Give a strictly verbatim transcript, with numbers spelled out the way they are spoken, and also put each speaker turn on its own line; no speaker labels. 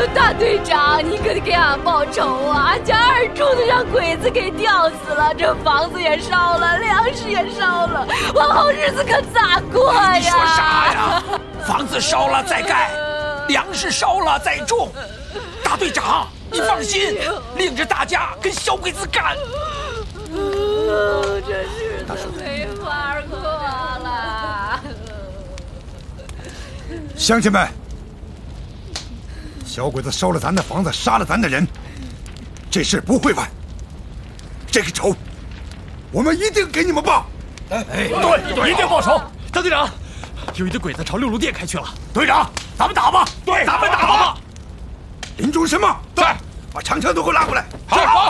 大队长，你可得给俺报仇啊！俺家二柱子让鬼子给吊死了，这房子也烧了，粮食也烧了，往后日子可咋过呀？
你说啥呀？房子烧了再盖，粮食烧了再种。大队长，你放心，领着大家跟小鬼子干。
这日子没法过了。
乡亲们，小鬼子烧了咱的房子，杀了咱的人，这事不会完。这个仇，我们一定给你们报。
哎，对，一定报仇。大队长，有一堆鬼子朝六路店开去了。
队长，咱们打吧！
对，
咱们打吧！林中什么？
在，
把长枪都给我拉过来。
好。